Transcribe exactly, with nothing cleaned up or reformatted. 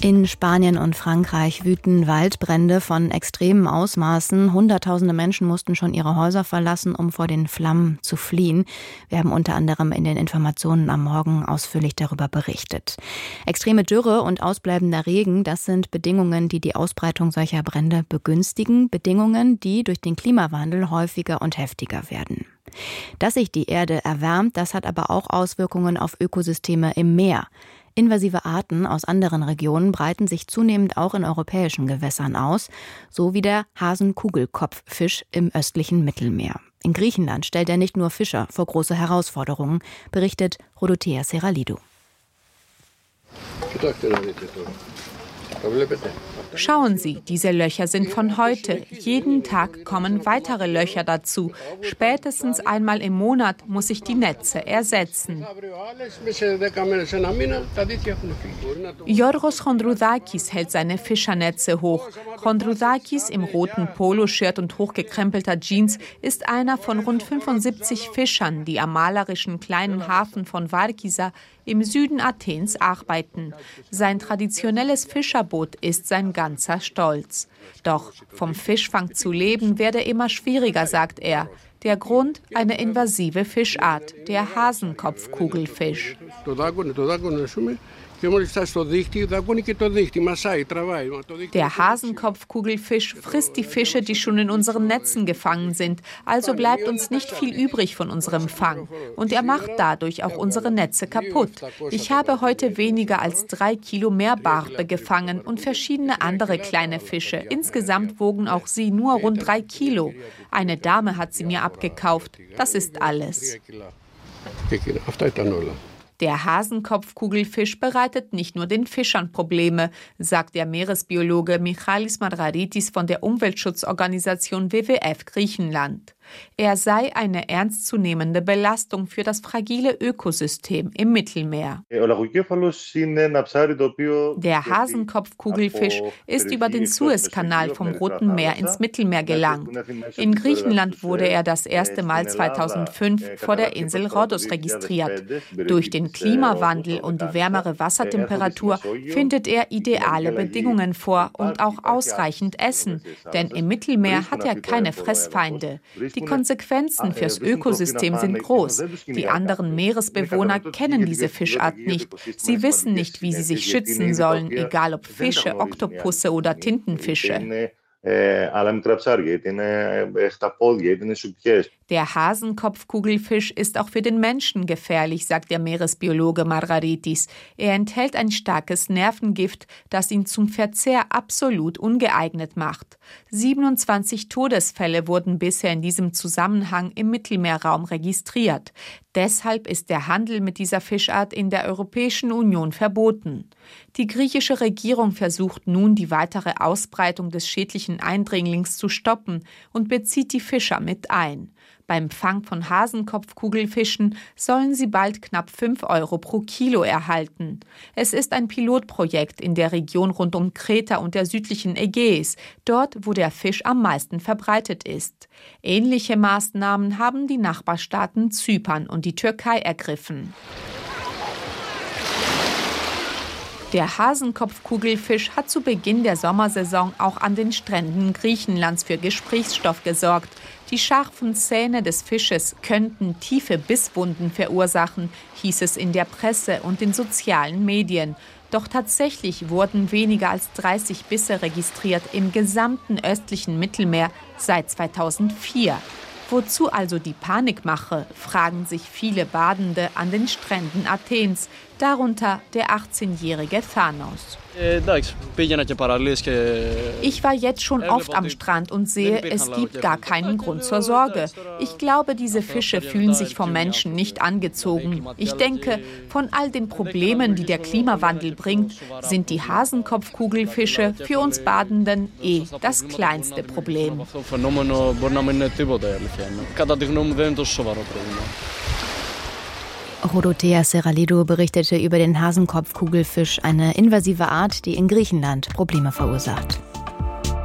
In Spanien und Frankreich wüten Waldbrände von extremen Ausmaßen. Hunderttausende Menschen mussten schon ihre Häuser verlassen, um vor den Flammen zu fliehen. Wir haben unter anderem in den Informationen am Morgen ausführlich darüber berichtet. Extreme Dürre und ausbleibender Regen, das sind Bedingungen, die die Ausbreitung solcher Brände begünstigen. Bedingungen, die durch den Klimawandel häufiger und heftiger werden. Dass sich die Erde erwärmt, das hat aber auch Auswirkungen auf Ökosysteme im Meer. Invasive Arten aus anderen Regionen breiten sich zunehmend auch in europäischen Gewässern aus, so wie der Hasenkugelkopffisch im östlichen Mittelmeer. In Griechenland stellt er nicht nur Fischer vor große Herausforderungen, berichtet Rodotea Seralidou. Schauen Sie, diese Löcher sind von heute. Jeden Tag kommen weitere Löcher dazu. Spätestens einmal im Monat muss ich die Netze ersetzen. Yorgos Chondroudakis hält seine Fischernetze hoch. Chondroudakis im roten Poloshirt und hochgekrempelter Jeans ist einer von rund fünfundsiebzig Fischern, die am malerischen kleinen Hafen von Varkisa im Süden Athens arbeiten. Sein traditionelles Fischerboot ist sein ganzer Stolz. Doch vom Fischfang zu leben werde immer schwieriger, sagt er. Der Grund: eine invasive Fischart, der Hasenkopfkugelfisch. Der Hasenkopfkugelfisch frisst die Fische, die schon in unseren Netzen gefangen sind. Also bleibt uns nicht viel übrig von unserem Fang. Und er macht dadurch auch unsere Netze kaputt. Ich habe heute weniger als drei Kilo Meerbarbe gefangen und verschiedene andere kleine Fische. Insgesamt wogen auch sie nur rund drei Kilo. Eine Dame hat sie mir abgekauft. Das ist alles. Der Hasenkopfkugelfisch bereitet nicht nur den Fischern Probleme, sagt der Meeresbiologe Michalis Margaritis von der Umweltschutzorganisation W W F Griechenland. Er sei eine ernstzunehmende Belastung für das fragile Ökosystem im Mittelmeer. Der Hasenkopfkugelfisch ist über den Suezkanal vom Roten Meer ins Mittelmeer gelangt. In Griechenland wurde er das erste Mal zweitausendfünf vor der Insel Rhodos registriert. Durch den Klimawandel und die wärmere Wassertemperatur findet er ideale Bedingungen vor und auch ausreichend Essen, denn im Mittelmeer hat er keine Fressfeinde. Die Konsequenzen fürs Ökosystem sind groß. Die anderen Meeresbewohner kennen diese Fischart nicht. Sie wissen nicht, wie sie sich schützen sollen, egal ob Fische, Oktopusse oder Tintenfische. Der Hasenkopfkugelfisch ist auch für den Menschen gefährlich, sagt der Meeresbiologe Margaritis. Er enthält ein starkes Nervengift, das ihn zum Verzehr absolut ungeeignet macht. siebenundzwanzig Todesfälle wurden bisher in diesem Zusammenhang im Mittelmeerraum registriert. Deshalb ist der Handel mit dieser Fischart in der Europäischen Union verboten. Die griechische Regierung versucht nun, die weitere Ausbreitung des schädlichen Eindringlings zu stoppen und bezieht die Fischer mit ein. Beim Fang von Hasenkopfkugelfischen sollen sie bald knapp fünf Euro pro Kilo erhalten. Es ist ein Pilotprojekt in der Region rund um Kreta und der südlichen Ägäis, dort, wo der Fisch am meisten verbreitet ist. Ähnliche Maßnahmen haben die Nachbarstaaten Zypern und die Türkei ergriffen. Der Hasenkopfkugelfisch hat zu Beginn der Sommersaison auch an den Stränden Griechenlands für Gesprächsstoff gesorgt. Die scharfen Zähne des Fisches könnten tiefe Bisswunden verursachen, hieß es in der Presse und den sozialen Medien. Doch tatsächlich wurden weniger als dreißig Bisse registriert im gesamten östlichen Mittelmeer seit zweitausendvier. Wozu also die Panikmache, fragen sich viele Badende an den Stränden Athens, darunter der achtzehnjährige Thanos. Ich war jetzt schon oft am Strand und sehe, es gibt gar keinen Grund zur Sorge. Ich glaube, diese Fische fühlen sich vom Menschen nicht angezogen. Ich denke, von all den Problemen, die der Klimawandel bringt, sind die Hasenkopfkugelfische für uns Badenden eh das kleinste Problem. Rodotea Seralidou berichtete über den Hasenkopfkugelfisch, eine invasive Art, die in Griechenland Probleme verursacht.